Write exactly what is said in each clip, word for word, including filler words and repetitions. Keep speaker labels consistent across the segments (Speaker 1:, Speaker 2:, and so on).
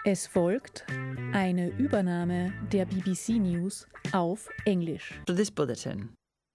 Speaker 1: Es folgt eine Übernahme der B B C News auf Englisch.
Speaker 2: To this bulletin.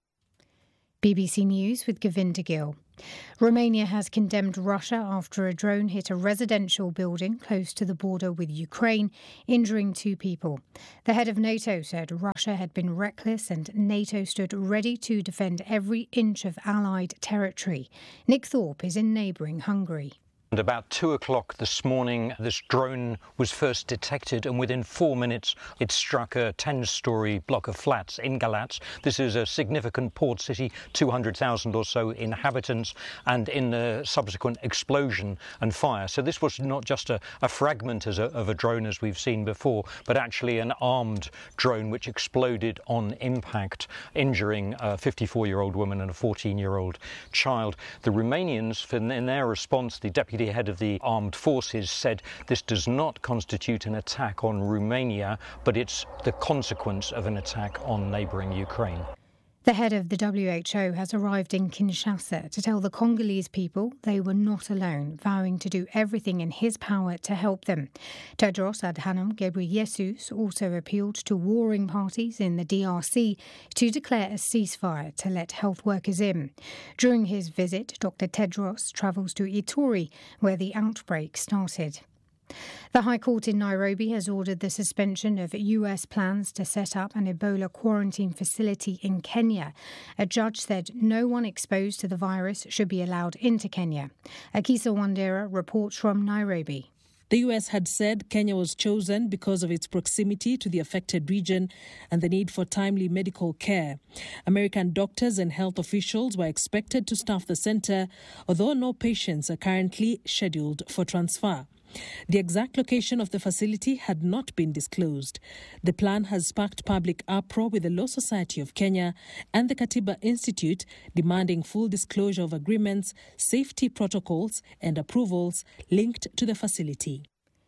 Speaker 3: B B C News with Govinda Gill. Romania has condemned Russia after a drone hit a residential building close to the border with Ukraine, injuring two people. The head of NATO said Russia had been reckless and NATO stood ready to defend every inch of Allied territory. Nick Thorpe is in neighbouring Hungary.
Speaker 4: And about two o'clock this morning, this drone was first detected, and within four minutes, it struck a ten-storey block of flats in Galați. This is a significant port city, two hundred thousand or so inhabitants, and in the subsequent explosion and fire. So this was not just a, a fragment as a, of a drone as we've seen before, but actually an armed drone which exploded on impact, injuring a fifty-four-year-old woman and a fourteen-year-old child. The Romanians, in their response, the deputy The head of the armed forces said this does not constitute an attack on Romania, but it's the consequence of an attack on neighbouring Ukraine.
Speaker 3: The head of the W H O has arrived in Kinshasa to tell the Congolese people they were not alone, vowing to do everything in his power to help them. Tedros Adhanom Ghebreyesus also appealed to warring parties in the D R C to declare a ceasefire to let health workers in. During his visit, Doctor Tedros travels to Ituri, where the outbreak started. The High Court in Nairobi has ordered the suspension of U S plans to set up an Ebola quarantine facility in Kenya. A judge said no one exposed to the virus should be allowed into Kenya. Akisa Wandera reports from Nairobi.
Speaker 5: The U S had said Kenya was chosen because of its proximity to the affected region and the need for timely medical care. American doctors and health officials were expected to staff the centre, although no patients are currently scheduled for transfer. The exact location of the facility had not been disclosed. The plan has sparked public uproar with the Law Society of Kenya and the Katiba Institute demanding full disclosure of agreements, safety protocols and approvals linked to the facility.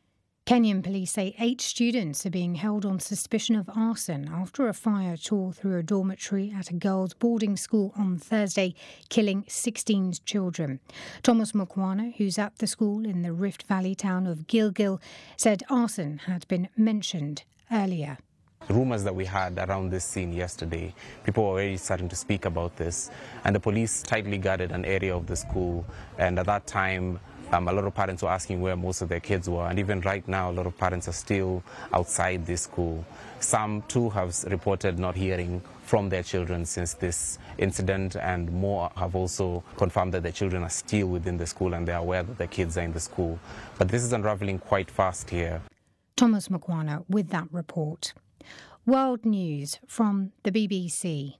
Speaker 3: Kenyan police say eight students are being held on suspicion of arson after a fire tore through a dormitory at a girls' boarding school on Thursday, killing sixteen children. Thomas Mukwana, who's at the school in the Rift Valley town of Gilgil, said arson had been mentioned earlier.
Speaker 6: Rumours that we had around this scene yesterday, people were already starting to speak about this, and the police tightly guarded an area of the school, and at that time Um, a lot of parents were asking where most of their kids were, and even right now a lot of parents are still outside this school. Some too have reported not hearing from their children since this incident, and more have also confirmed that their children are still within the school and they are aware that their kids are in the school. But this is unravelling quite fast here.
Speaker 3: Thomas Mukwana with that report. World news from the B B C.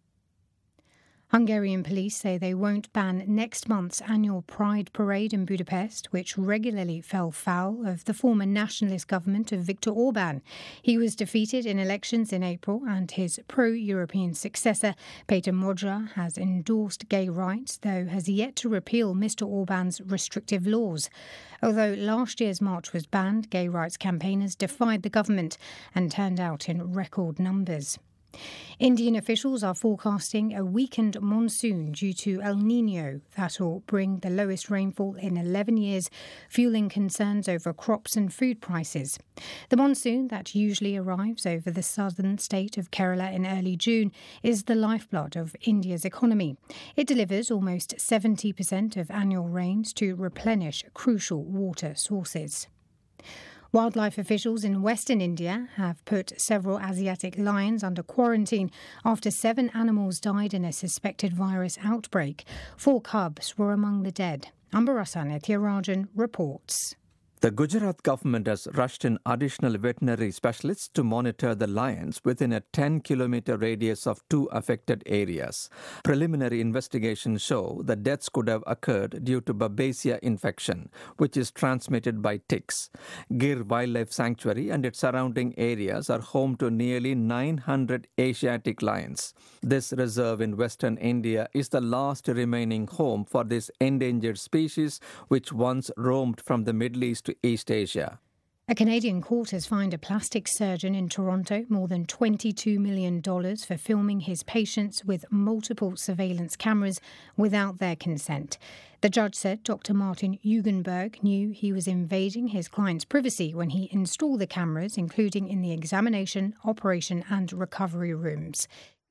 Speaker 3: Hungarian police say they won't ban next month's annual Pride parade in Budapest, which regularly fell foul of the former nationalist government of Viktor Orbán. He was defeated in elections in April, and his pro-European successor, Peter Modra, has endorsed gay rights, though has yet to repeal Mister Orbán's restrictive laws. Although last year's march was banned, gay rights campaigners defied the government and turned out in record numbers. Indian officials are forecasting a weakened monsoon due to El Niño that will bring the lowest rainfall in eleven years, fueling concerns over crops and food prices. The monsoon that usually arrives over the southern state of Kerala in early June is the lifeblood of India's economy. It delivers almost seventy percent of annual rains to replenish crucial water sources. Wildlife officials in Western India have put several Asiatic lions under quarantine after seven animals died in a suspected virus outbreak. Four cubs were among the dead. Ambarasan Ethirajan reports.
Speaker 7: The Gujarat government has rushed in additional veterinary specialists to monitor the lions within a ten-kilometre radius of two affected areas. Preliminary investigations show that deaths could have occurred due to Babesia infection, which is transmitted by ticks. Gir Wildlife Sanctuary and its surrounding areas are home to nearly nine hundred Asiatic lions. This reserve in western India is the last remaining home for this endangered species, which once roamed from the Middle East to East Asia.
Speaker 3: A Canadian court has fined a plastic surgeon in Toronto more than twenty-two million dollars for filming his patients with multiple surveillance cameras without their consent. The judge said Doctor Martin Hugenberg knew he was invading his client's privacy when he installed the cameras, including in the examination, operation and recovery rooms.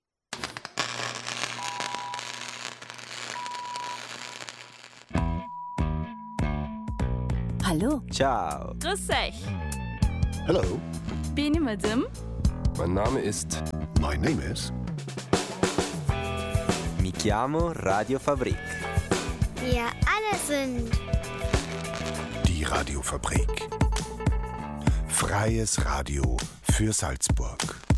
Speaker 2: Hallo.
Speaker 8: Ciao.
Speaker 2: Grüß euch.
Speaker 9: Hello.
Speaker 2: Benim adım.
Speaker 9: Mein Name ist. My name is.
Speaker 8: Mi chiamo Radiofabrik.
Speaker 10: Wir alle sind.
Speaker 9: Die Radiofabrik. Freies Radio für Salzburg.